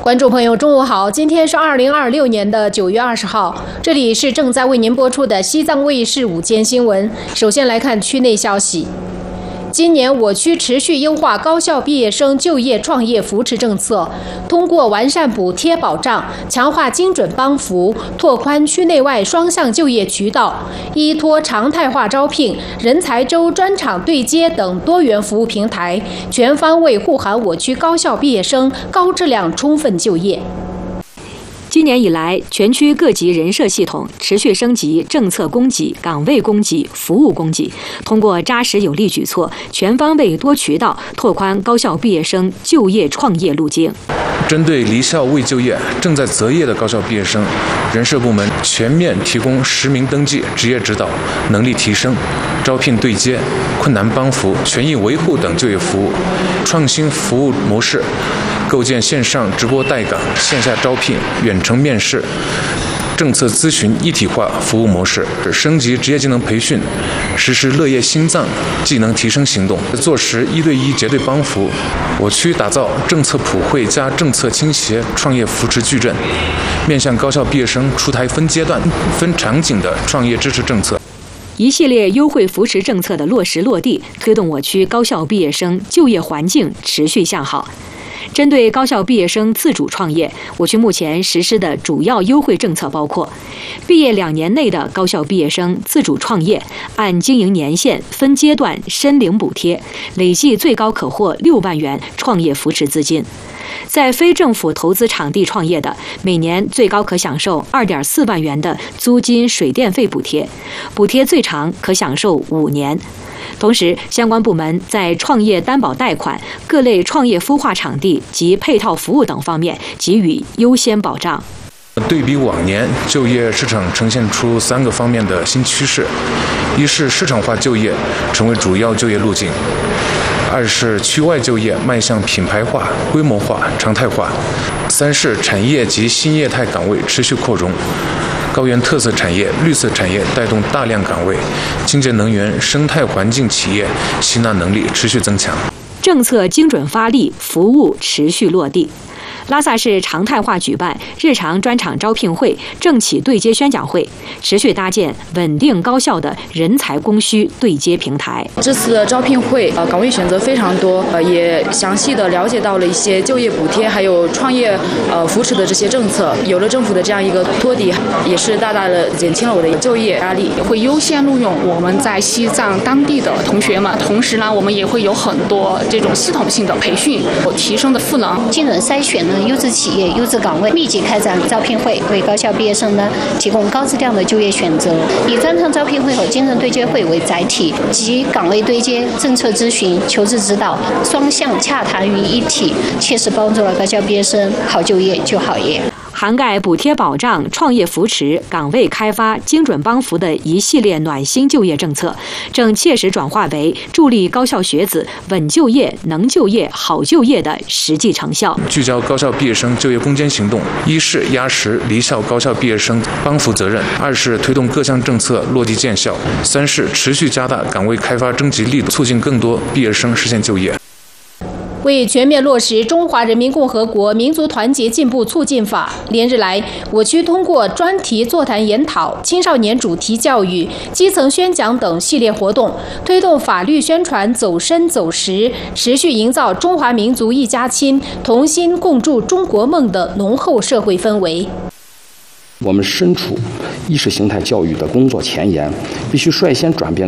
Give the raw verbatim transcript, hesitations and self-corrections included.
观众朋友，中午好！今天是二零二六年的九月二十号，这里是正在为您播出的西藏卫视午间新闻。首先来看区内消息。今年我区持续优化高校毕业生就业创业扶持政策，通过完善补贴保障，强化精准帮扶，拓宽区内外双向就业渠道，依托常态化招聘、人才周专场对接等多元服务平台，全方位护航我区高校毕业生高质量充分就业。 今年以来，全区各级人社系统持续升级政策供给、岗位供给、服务供给，通过扎实有力举措，全方位多渠道拓宽高校毕业生就业创业路径。 针对离校未就业、正在择业的高校毕业生，人社部门全面提供实名登记、职业指导、能力提升、招聘对接、困难帮扶、权益维护等就业服务，创新服务模式，构建线上直播带岗、线下招聘、远程面试、政策咨询一体化服务模式，升级职业技能培训，实施乐业心脏技能提升行动，做实一对一结对帮扶。我区打造政策普惠加政策倾斜创业扶持矩阵，面向高校毕业生出台分阶段、分场景的创业支持政策。 一系列优惠扶持政策的落实落地，推动我区高校毕业生就业环境持续向好。针对高校毕业生自主创业，我区目前实施的主要优惠政策包括：毕业两年内的高校毕业生自主创业，按经营年限分阶段申领补贴，累计最高可获六万元创业扶持资金；在非政府投资场地创业的，每年最高可享受二点四万元的租金、水电费补贴，补贴最长可享受五年。同时，相关部门在创业担保贷款、各类创业孵化场地及配套服务等方面给予优先保障。 对比往年，就业市场呈现出三个方面的新趋势：一是市场化就业成为主要就业路径；二是区外就业迈向品牌化、规模化、常态化；三是产业及新业态岗位持续扩容。高原特色产业、绿色产业带动大量岗位，清洁能源、生态环境企业吸纳能力持续增强。 政策精准发力，服务持续落地。拉萨市常态化举办日常专场招聘会、政企对接宣讲会，持续搭建稳定高效的人才供需对接平台。 这次的招聘会，呃，岗位选择非常多，呃，也详细的了解到了一些就业补贴还有创业呃扶持的这些政策。有了政府的这样一个托底，也是大大的减轻了我的就业压力。 会优先录用我们在西藏当地的同学们，同时呢，我们也会有很多这种系统性的培训，提升的赋能， 精准筛选呢。优质企业、优质岗位，密集开展招聘会，为高校毕业生呢提供高质量的就业选择。以专场招聘会和精准对接会为载体，集岗位对接、政策咨询、求职指导双向洽谈于一体，切实帮助了高校毕业生好就业就好业。 涵盖补贴保障、创业扶持、岗位开发、精准帮扶的一系列暖心就业政策，正切实转化为助力高校学子稳就业、能就业、好就业的实际成效。 聚焦高校毕业生就业攻坚行动，一是压实离校高校毕业生帮扶责任；二是推动各项政策落地见效；三是持续加大岗位开发征集力度，促进更多毕业生实现就业。 为全面落实《中华人民共和国民族团结进步促进法》，连日来，我区通过专题座谈研讨、青少年主题教育、基层宣讲等系列活动，推动法律宣传走深走实，持续营造中华民族一家亲、同心共筑中国梦的浓厚社会氛围。 我们身处意识形态教育的工作前沿，必须率先转变